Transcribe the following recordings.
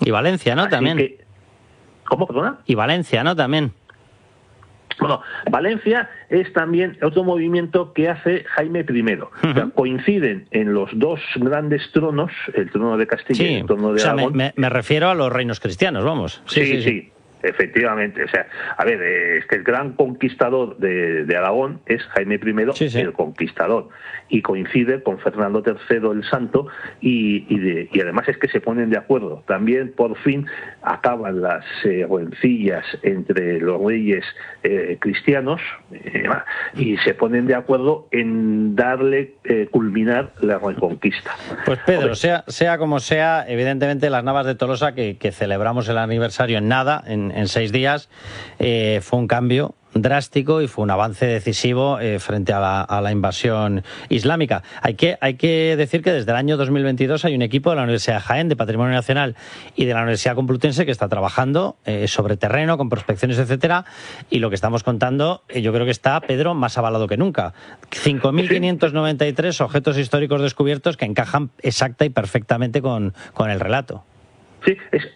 Y Valencia, ¿no? Así También. ¿Cómo, perdona? Y Valencia, ¿no? También. Bueno, Valencia es también otro movimiento que hace Jaime I. O sea, coinciden en los dos grandes tronos, el trono de Castilla y el trono de Aragón. Me refiero a los reinos cristianos, vamos. Sí. Efectivamente, o sea, a ver, es que el gran conquistador de Aragón es Jaime I, el conquistador, y coincide con Fernando III el Santo, y además es que se ponen de acuerdo. También por fin acaban las rencillas entre los reyes cristianos y se ponen de acuerdo en darle culminar la reconquista. Pues Pedro, sea como sea, evidentemente las Navas de Tolosa, que celebramos el aniversario en nada, en 6 días, fue un cambio drástico y fue un avance decisivo frente a la invasión islámica. Hay que decir que desde el año 2022 hay un equipo de la Universidad de Jaén, de Patrimonio Nacional, y de la Universidad Complutense que está trabajando sobre terreno, con prospecciones, etcétera, y lo que estamos contando, yo creo que está, Pedro, más avalado que nunca. 5.593 objetos históricos descubiertos que encajan exacta y perfectamente con el relato. Sí, es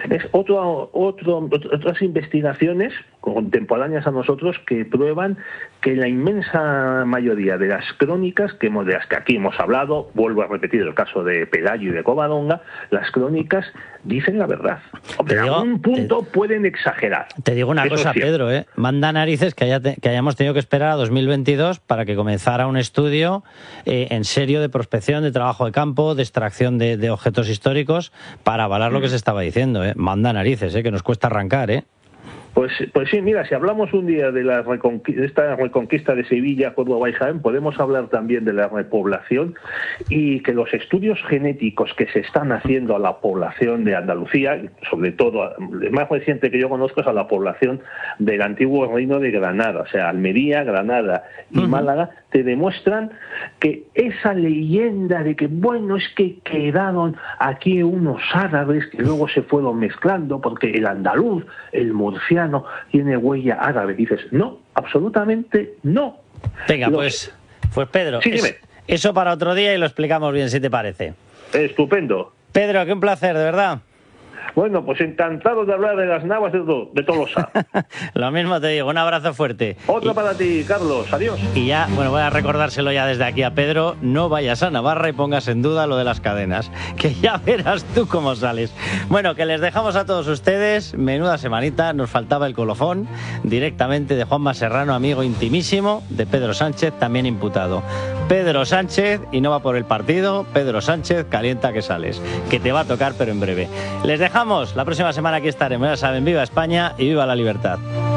otras investigaciones contemporáneas a nosotros que prueban que la inmensa mayoría de las crónicas de las que aquí hemos hablado, vuelvo a repetir el caso de Pelayo y de Covadonga, las crónicas dicen la verdad. Hombre, a un punto pueden exagerar. Te digo una cosa, Pedro, manda narices que hayamos tenido que esperar a 2022 para que comenzara un estudio en serio de prospección, de trabajo de campo, de extracción de objetos históricos para avalar lo que se estaba diciendo. Manda narices, que nos cuesta arrancar, Pues sí, mira, si hablamos un día de esta reconquista de Sevilla, Córdoba y Jaén, podemos hablar también de la repoblación y que los estudios genéticos que se están haciendo a la población de Andalucía, sobre todo, el más reciente que yo conozco es a la población del antiguo reino de Granada, o sea, Almería, Granada y Málaga, te demuestran que esa leyenda de que, bueno, es que quedaron aquí unos árabes que luego se fueron mezclando porque el andaluz, el murciano, tiene huella árabe. Dices, no, absolutamente no. Venga, pues Pedro, sí, eso para otro día y lo explicamos bien, si te parece. Estupendo. Pedro, qué un placer, de verdad. Bueno, pues encantado de hablar de las Navas de Tolosa. Lo mismo te digo, un abrazo fuerte. Otro para ti, Carlos, adiós. Y ya, bueno, voy a recordárselo ya desde aquí a Pedro, no vayas a Navarra y pongas en duda lo de las cadenas, que ya verás tú cómo sales. Bueno, que les dejamos a todos ustedes, menuda semanita, nos faltaba el colofón, directamente de Juanma Serrano, amigo intimísimo de Pedro Sánchez, también imputado. Pedro Sánchez, y no va por el partido, Pedro Sánchez, calienta que sales, que te va a tocar pero en breve. Les dejamos, la próxima semana aquí estaremos, ya saben, viva España y viva la libertad.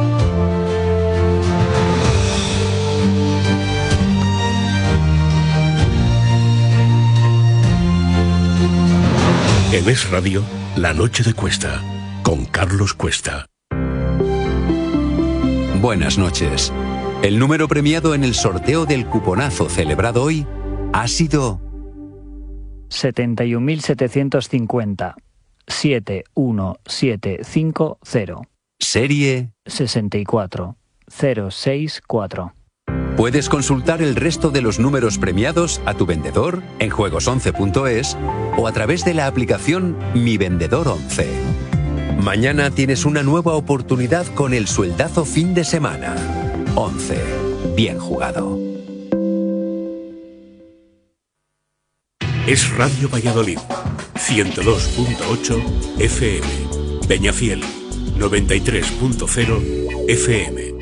En Es Radio, La Noche de Cuesta, con Carlos Cuesta. Buenas noches. El número premiado en el sorteo del cuponazo celebrado hoy ha sido 71.750. 71750. Serie 64064. Puedes consultar el resto de los números premiados a tu vendedor en juegos11.es o a través de la aplicación Mi Vendedor 11. Mañana tienes una nueva oportunidad con el sueldazo fin de semana. 11. Bien jugado. Es Radio Valladolid, 102.8 FM, Peñafiel, 93.0 FM.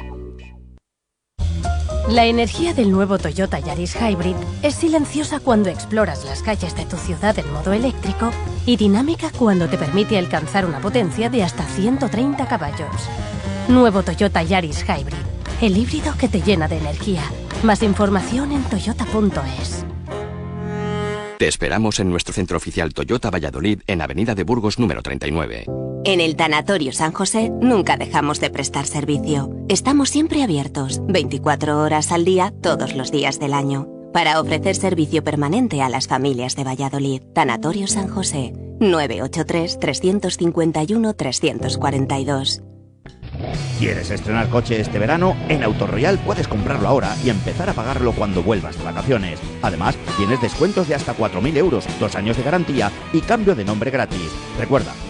La energía del nuevo Toyota Yaris Hybrid es silenciosa cuando exploras las calles de tu ciudad en modo eléctrico y dinámica cuando te permite alcanzar una potencia de hasta 130 caballos. Nuevo Toyota Yaris Hybrid, el híbrido que te llena de energía. Más información en toyota.es. Te esperamos en nuestro centro oficial Toyota Valladolid en Avenida de Burgos número 39. En el Tanatorio San José nunca dejamos de prestar servicio. Estamos siempre abiertos, 24 horas al día, todos los días del año, para ofrecer servicio permanente a las familias de Valladolid. Tanatorio San José, 983-351-342. ¿Quieres estrenar coche este verano? En Autoroyal puedes comprarlo ahora y empezar a pagarlo cuando vuelvas de vacaciones. Además, tienes descuentos de hasta 4.000 euros, 2 años de garantía y cambio de nombre gratis. Recuerda,